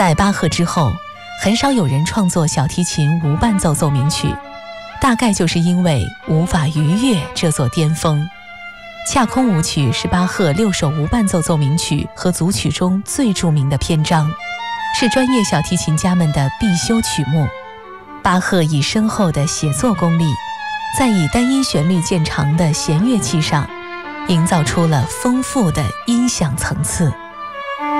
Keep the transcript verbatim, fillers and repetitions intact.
在巴赫之后，很少有人创作小提琴无伴奏奏鸣曲，大概就是因为无法逾越这座巅峰。恰空舞曲是巴赫六首无伴奏奏鸣曲和组曲中最著名的篇章，是专业小提琴家们的必修曲目。巴赫以深厚的写作功力，在以单一旋律见长的弦乐器上，营造出了丰富的音响层次。